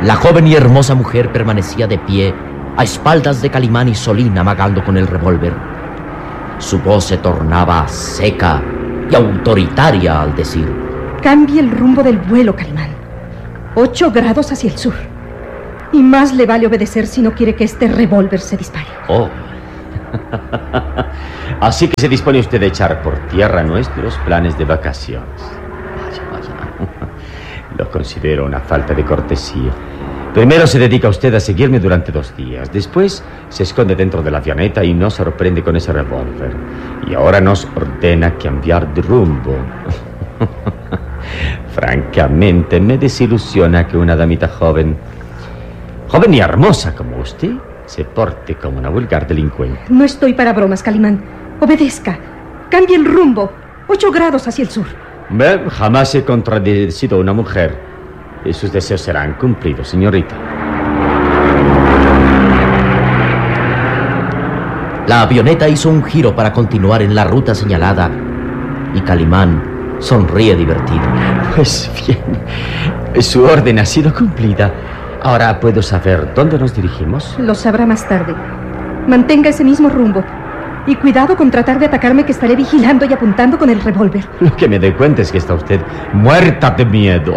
La joven y hermosa mujer permanecía de pie, a espaldas de Calimán y Solín, amagando con el revólver. Su voz se tornaba seca y autoritaria al decir: cambie el rumbo del vuelo, Calimán. 8 grados hacia el sur. Y más le vale obedecer si no quiere que este revólver se dispare. Oh. Así que se dispone usted a echar por tierra nuestros planes de vacaciones. Vaya, vaya. Lo considero una falta de cortesía. Primero se dedica usted a seguirme durante 2 días. Después se esconde dentro de la avioneta y nos sorprende con ese revólver. Y ahora nos ordena cambiar de rumbo. Francamente, me desilusiona que una damita joven y hermosa como usted se porte como una vulgar delincuente. No estoy para bromas, Calimán. Obedezca. Cambie el rumbo. 8 grados hacia el sur. Jamás he contradecido a una mujer. Y sus deseos serán cumplidos, señorita. La avioneta hizo un giro para continuar en la ruta señalada y Calimán sonríe divertido. Pues bien, su orden ha sido cumplida. Ahora puedo saber dónde nos dirigimos. Lo sabrá más tarde. Mantenga ese mismo rumbo. Y cuidado con tratar de atacarme, que estaré vigilando y apuntando con el revólver. Lo que me doy cuenta es que está usted muerta de miedo.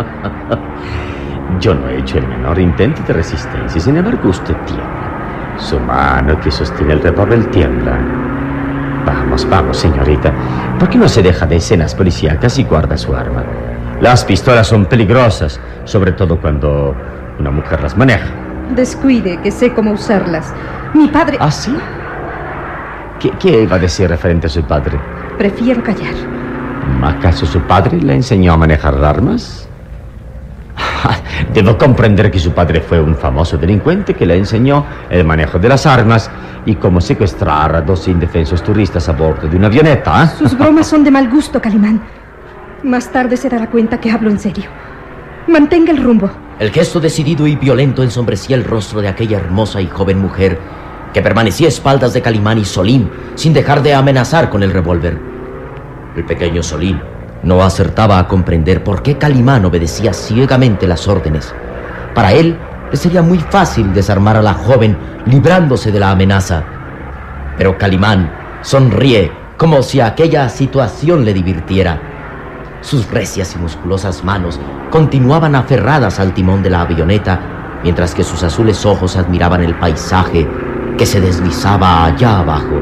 Yo no he hecho el menor intento de resistencia. Sin embargo, usted tiembla. Su mano que sostiene el revólver tiembla. Vamos, señorita. ¿Por qué no se deja de escenas policíacas y guarda su arma? Las pistolas son peligrosas, sobre todo cuando una mujer las maneja. Descuide, que sé cómo usarlas. Mi padre... ¿Ah, sí? ¿Qué iba a decir referente a su padre? Prefiero callar. ¿Acaso su padre le enseñó a manejar armas? Debo comprender que su padre fue un famoso delincuente que le enseñó el manejo de las armas y cómo secuestrar a 2 indefensos turistas a bordo de una avioneta, ¿eh? Sus bromas son de mal gusto, Calimán. Más tarde se dará cuenta que hablo en serio. Mantenga el rumbo. El gesto decidido y violento ensombrecía el rostro de aquella hermosa y joven mujer que permanecía a espaldas de Calimán y Solín, sin dejar de amenazar con el revólver. El pequeño Solín no acertaba a comprender por qué Calimán obedecía ciegamente las órdenes. Para él, le sería muy fácil desarmar a la joven librándose de la amenaza. Pero Calimán sonríe como si aquella situación le divirtiera. Sus recias y musculosas manos continuaban aferradas al timón de la avioneta, mientras que sus azules ojos admiraban el paisaje que se deslizaba allá abajo.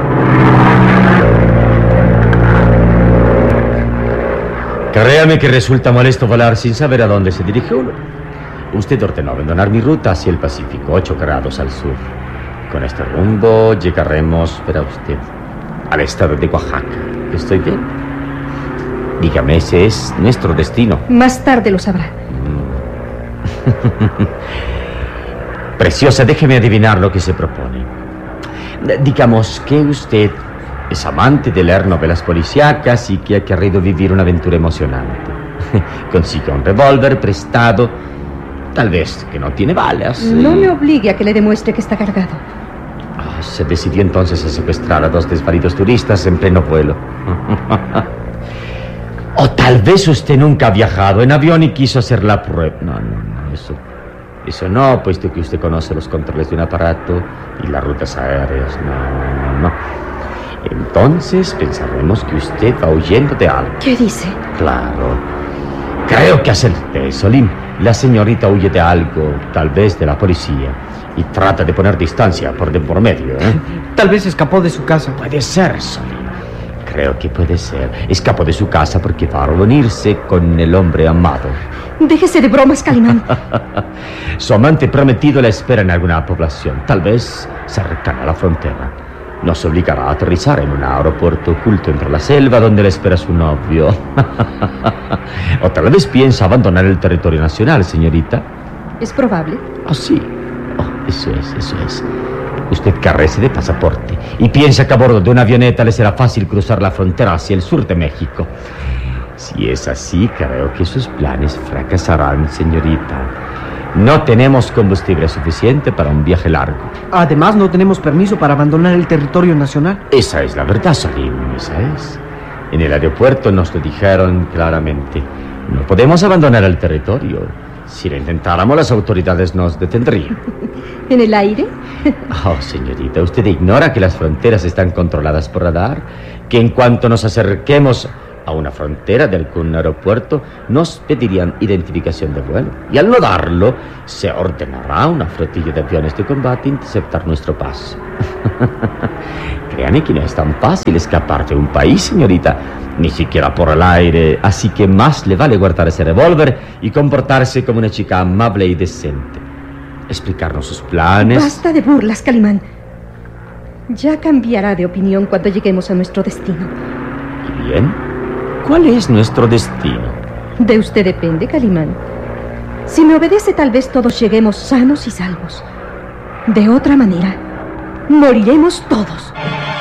Créame que resulta molesto volar sin saber a dónde se dirige uno. Usted ordenó abandonar mi ruta hacia el Pacífico, 8 grados al sur. Con este rumbo llegaremos, verá usted, al estado de Oaxaca. ¿Estoy bien? Dígame, ese es nuestro destino. Más tarde lo sabrá. Preciosa, déjeme adivinar lo que se propone. Digamos que usted es amante de leer novelas policíacas y que ha querido vivir una aventura emocionante. Consigue un revólver prestado, tal vez que no tiene balas. No me obligue a que le demuestre que está cargado. Se decidió entonces a secuestrar a 2 desvalidos turistas en pleno vuelo. O tal vez usted nunca ha viajado en avión y quiso hacer la prueba. No, eso no, puesto que usted conoce los controles de un aparato y las rutas aéreas. No. Entonces pensaremos que usted va huyendo de algo. ¿Qué dice? Claro. Creo que acerté, Solín. La señorita huye de algo, tal vez de la policía, y trata de poner distancia por medio, ¿eh? Tal vez escapó de su casa. Puede ser, Solín. Creo que puede ser. Escapó de su casa porque va a reunirse con el hombre amado. Déjese de bromas, Calimán. Su amante prometido la espera en alguna población, tal vez cercana a la frontera. Nos obligará a aterrizar en un aeropuerto oculto entre la selva donde le espera su novio. O tal vez piensa abandonar el territorio nacional, señorita. ¿Es probable? Oh, sí. Oh, eso es. Usted carece de pasaporte y piensa que a bordo de una avioneta le será fácil cruzar la frontera hacia el sur de México. Si es así, creo que sus planes fracasarán, señorita. No tenemos combustible suficiente para un viaje largo. Además, no tenemos permiso para abandonar el territorio nacional. Esa es la verdad, Salim, esa es. En el aeropuerto nos lo dijeron claramente. No podemos abandonar el territorio. Si lo intentáramos, las autoridades nos detendrían. ¿En el aire? Oh, señorita, usted ignora que las fronteras están controladas por radar, que en cuanto nos acerquemos a una frontera de algún aeropuerto, nos pedirían identificación de vuelo. Y al no darlo, se ordenará a una flotilla de aviones de combate interceptar nuestro paso. Créame que no es tan fácil escapar de un país, señorita, ni siquiera por el aire, así que más le vale guardar ese revólver y comportarse como una chica amable y decente. Explicarnos sus planes. Basta de burlas, Calimán. Ya cambiará de opinión cuando lleguemos a nuestro destino. ¿Y bien? ¿Cuál es nuestro destino? De usted depende, Calimán. Si me obedece, tal vez todos lleguemos sanos y salvos. De otra manera, moriremos todos.